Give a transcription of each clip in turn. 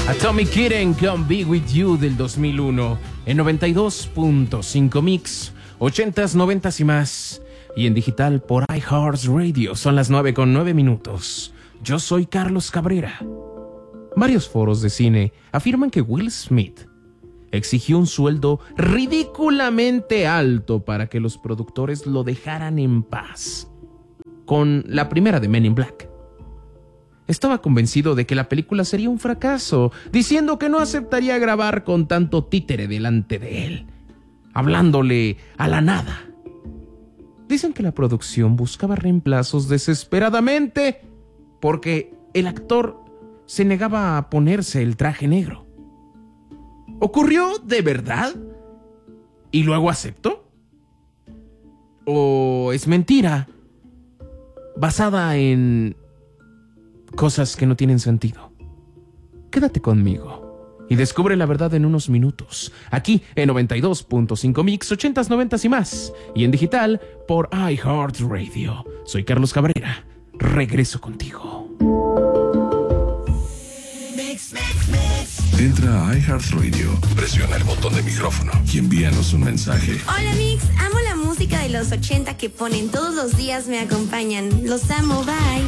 Atomic Kitten con Be With You del 2001 en 92.5 Mix, 80s, 90s y más, y en digital por iHeartRadio. Son las 9:09. Yo soy Carlos Cabrera. Varios foros de cine afirman que Will Smith exigió un sueldo ridículamente alto para que los productores lo dejaran en paz con la primera de Men in Black. Estaba convencido de que la película sería un fracaso, diciendo que no aceptaría grabar con tanto títere delante de él, hablándole a la nada. Dicen que la producción buscaba reemplazos desesperadamente porque el actor se negaba a ponerse el traje negro. ¿Ocurrió de verdad? ¿Y luego aceptó? ¿O es mentira basada en cosas que no tienen sentido? Quédate conmigo y descubre la verdad en unos minutos, aquí en 92.5 Mix, 80s, 90s y más, y en digital por iHeartRadio. Soy Carlos Cabrera, regreso contigo. Entra a iHeartRadio, presiona el botón de micrófono y envíanos un mensaje. Hola Mix, amo la música de los 80 que ponen todos los días, me acompañan. Los amo, bye.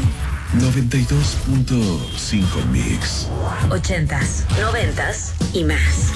92.5 Mix. 80s, 90s y más.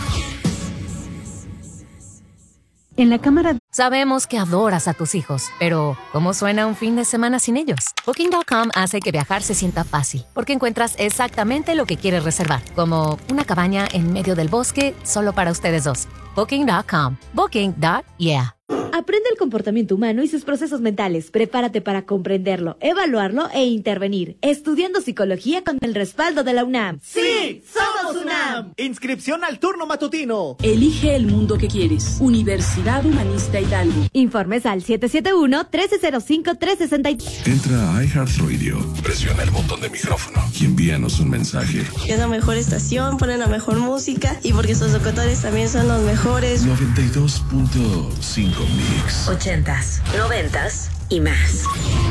En la cámara. Sabemos que adoras a tus hijos, pero ¿cómo suena un fin de semana sin ellos? Booking.com hace que viajar se sienta fácil, porque encuentras exactamente lo que quieres reservar, como una cabaña en medio del bosque solo para ustedes dos. Booking.com. Booking.yeah. Aprende el comportamiento humano y sus procesos mentales. Prepárate para comprenderlo, evaluarlo e intervenir. Estudiando psicología con el respaldo de la UNAM. ¡Sí! ¡Somos UNAM! Inscripción al turno matutino. Elige el mundo que quieres. Universidad Humanista Hidalgo. Informes al 771-1305-363. Entra a iHeartRadio, presiona el botón de micrófono y envíanos un mensaje. Es la mejor estación, ponen la mejor música y porque sus locutores también son los mejores. 92.5 Mix. 80s, 90s y más.